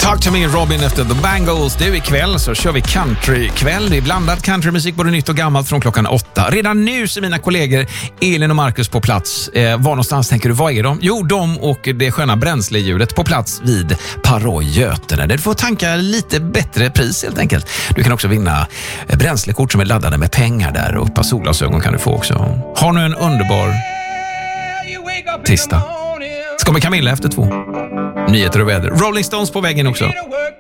Talk to me Robin efter The Bangles. Du, ikväll så kör vi countrykväll. Det är blandad countrymusik, både nytt och gammalt, från klockan 8. Redan nu så är mina kollegor Elin och Marcus på plats. Var någonstans tänker du, vad är de? Jo, de och det sköna bränsleljudet på plats vid Paroj Götene. Du får tanka lite bättre pris helt enkelt. Du kan också vinna bränslekort som är laddade med pengar där, och ett par solglasögon kan du få också. Ha nu en underbar tisdag. Så kommer Camilla efter 2. Nyheter och väder. Rolling Stones på väggen också.